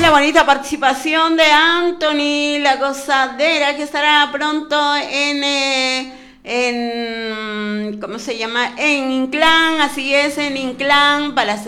la bonita participación de Anthony La Gozadera, que estará pronto ¿cómo se llama? En Inclán, así es, en Inclán, para